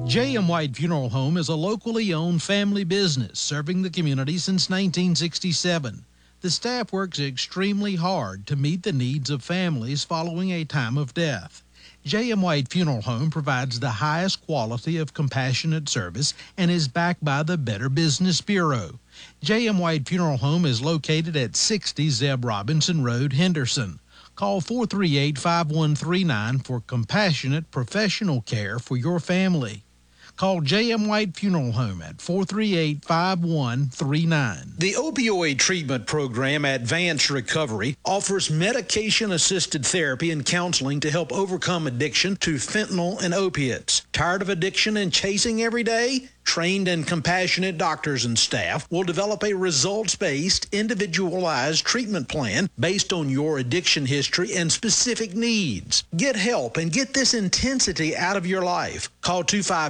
J.M. White Funeral Home is a locally owned family business serving the community since 1967. The staff works extremely hard to meet the needs of families following a time of death. J.M. White Funeral Home provides the highest quality of compassionate service and is backed by the Better Business Bureau. J.M. White Funeral Home is located at 60 Zeb Robinson Road, Henderson. Call 438-5139 for compassionate professional care for your family. Call J.M. White Funeral Home at 438-5139. The opioid treatment program Advanced Recovery offers medication-assisted therapy and counseling to help overcome addiction to fentanyl and opiates. Tired of addiction and chasing every day? Trained and compassionate doctors and staff will develop a results-based, individualized treatment plan based on your addiction history and specific needs. Get help and get this intensity out of your life. Call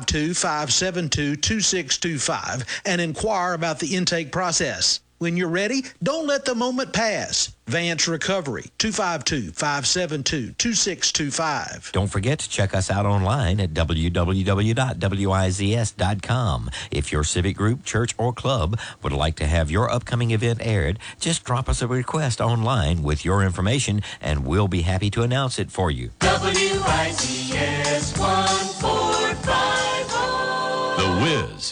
252-572-2625 and inquire about the intake process. When you're ready, don't let the moment pass. Vance Recovery, 252-572-2625. Don't forget to check us out online at www.wizs.com. If your civic group, church, or club would like to have your upcoming event aired, just drop us a request online with your information, and we'll be happy to announce it for you. WIZS 1450. The Wiz.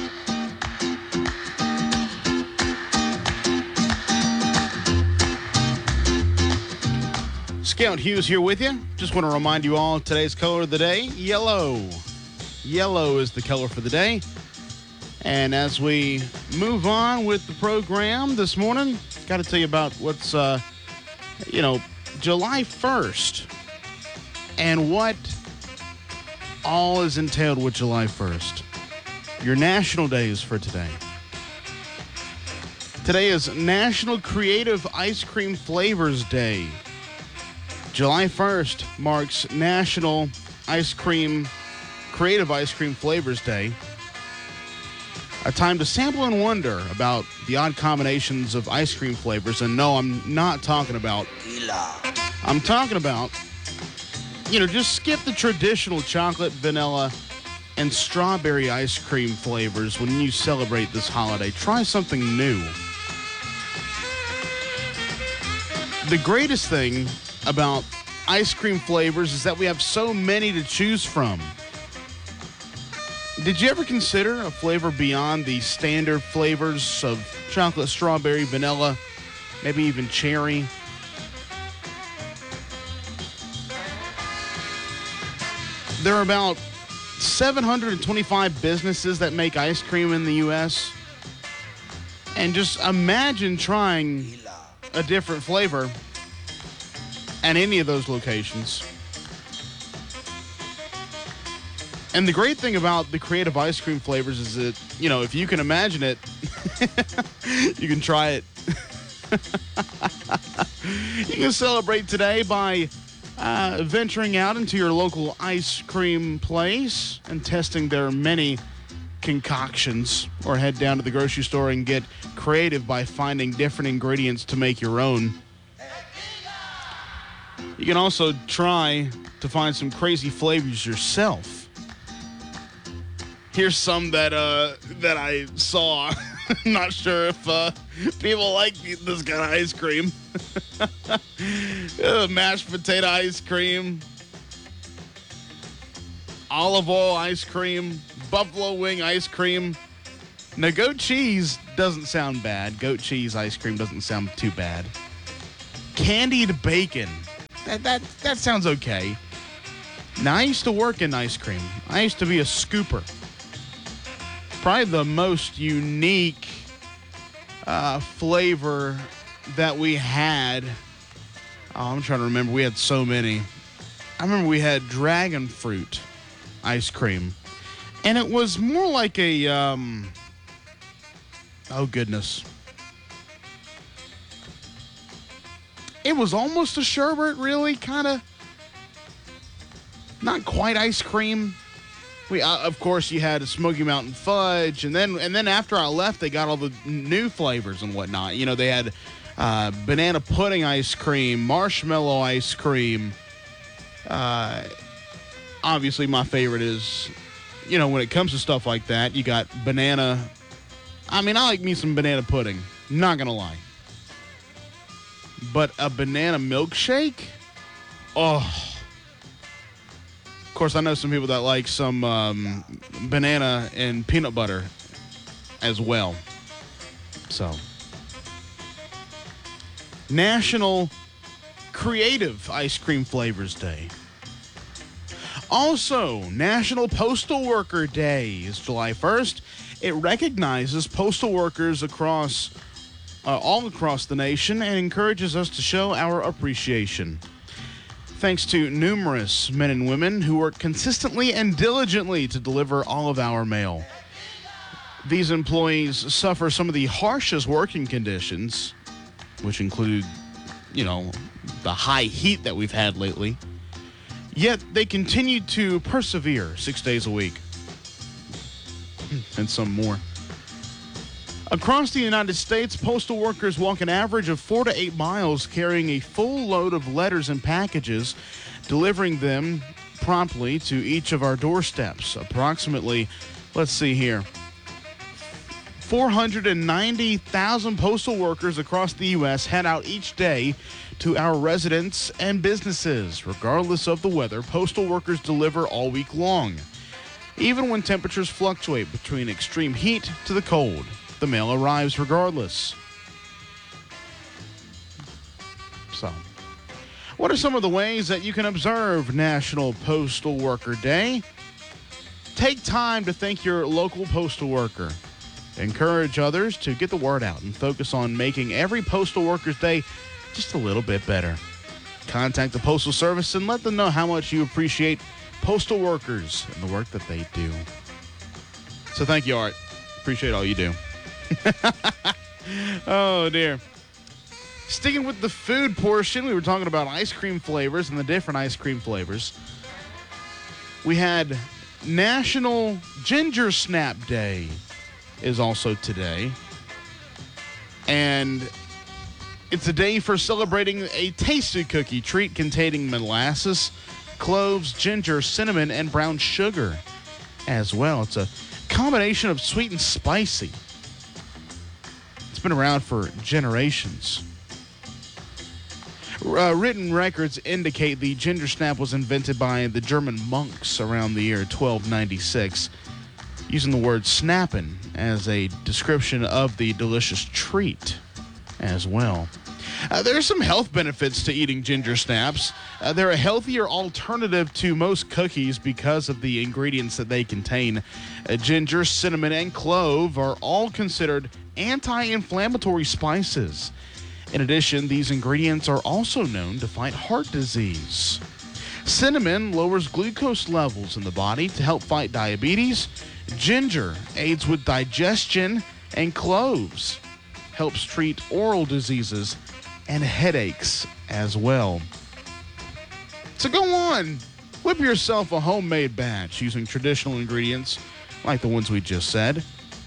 Scout Hughes here with you. Just want to remind you all today's color of the day, yellow. Yellow is the color for the day. And as we move on with the program this morning, got to tell you about what's, July 1st and what all is entailed with July 1st. Your national days for today. Today is National Creative Ice Cream Flavors Day. July 1st marks National Creative Ice Cream Flavors Day, a time to sample and wonder about the odd combinations of ice cream flavors. And no, I'm not talking about I'm talking about, just skip the traditional chocolate, vanilla, and strawberry ice cream flavors when you celebrate this holiday. Try something new. The greatest thing about ice cream flavors is that we have so many to choose from. Did you ever consider a flavor beyond the standard flavors of chocolate, strawberry, vanilla, maybe even cherry? There are about 725 businesses that make ice cream in the U.S. And just imagine trying a different flavor at any of those locations. And the great thing about the creative ice cream flavors is that, if you can imagine it, you can try it. You can celebrate today by venturing out into your local ice cream place and testing their many concoctions, or head down to the grocery store and get creative by finding different ingredients to make your own. You can also try to find some crazy flavors yourself. Here's some that I saw. I'm not sure if people like this kind of ice cream. Mashed potato ice cream, olive oil ice cream, buffalo wing ice cream. Now, goat cheese doesn't sound bad. Goat cheese ice cream doesn't sound too bad. Candied bacon. That sounds okay. Now, I used to work in ice cream. I used to be a scooper. Probably the most unique flavor that we had. Oh, I'm trying to remember. We had so many. I remember we had dragon fruit ice cream. And it was more like a, oh goodness. It was almost a sherbet, really, kind of. Not quite ice cream. We, of course, you had a Smoky Mountain Fudge, and then after I left, they got all the new flavors and whatnot. They had banana pudding ice cream, marshmallow ice cream. Obviously, my favorite is when it comes to stuff like that, you got banana. I mean, I like me some banana pudding. Not going to lie. But a banana milkshake? Oh. Of course, I know some people that like some banana and peanut butter as well. So, National Creative Ice Cream Flavors Day. Also, National Postal Worker Day is July 1st. It recognizes postal workers all across the nation and encourages us to show our appreciation. Thanks to numerous men and women who work consistently and diligently to deliver all of our mail. These employees suffer some of the harshest working conditions, which include, the high heat that we've had lately. Yet they continue to persevere 6 days a week. And some more. Across the United States, postal workers walk an average of 4 to 8 miles carrying a full load of letters and packages, delivering them promptly to each of our doorsteps. Approximately, 490,000 postal workers across the U.S. head out each day to our residents and businesses. Regardless of the weather, postal workers deliver all week long. Even when temperatures fluctuate between extreme heat to the cold, the mail arrives regardless. So, what are some of the ways that you can observe National Postal Worker Day? Take time to thank your local postal worker. Encourage others to get the word out and focus on making every Postal Workers Day just a little bit better. Contact the Postal Service and let them know how much you appreciate postal workers and the work that they do. So thank you, Art. Appreciate all you do. Oh, dear. Sticking with the food portion, we were talking about ice cream flavors and the different ice cream flavors. We had National Ginger Snap Day is also today. And it's a day for celebrating a tasty cookie treat containing molasses, cloves, ginger, cinnamon, and brown sugar as well. It's a combination of sweet and spicy. It's been around for generations. Written records indicate the ginger snap was invented by the German monks around the year 1296, using the word snappin' as a description of the delicious treat as well. There are some health benefits to eating ginger snaps. They're a healthier alternative to most cookies because of the ingredients that they contain. Ginger, cinnamon, and clove are all considered anti-inflammatory spices. In addition, these ingredients are also known to fight heart disease. Cinnamon lowers glucose levels in the body to help fight diabetes. Ginger aids with digestion, and cloves helps treat oral diseases and headaches as well. So go on, whip yourself a homemade batch using traditional ingredients like the ones we just said,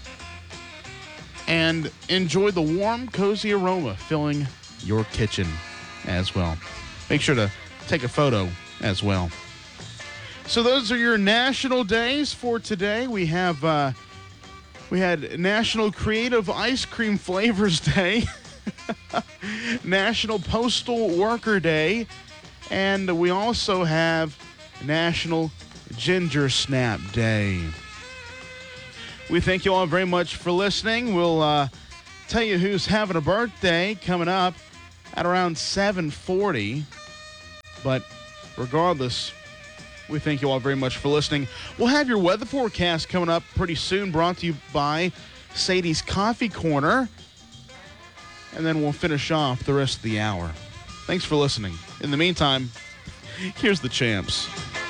and enjoy the warm, cozy aroma filling your kitchen as well. Make sure to take a photo as well. So those are your national days for today. We had National Creative Ice Cream Flavors Day, National Postal Worker Day, and we also have National Ginger Snap Day. We thank you all very much for listening. We'll tell you who's having a birthday coming up at around 7:40. But regardless, we thank you all very much for listening. We'll have your weather forecast coming up pretty soon, brought to you by Sadie's Coffee Corner. And then we'll finish off the rest of the hour. Thanks for listening. In the meantime, here's the champs.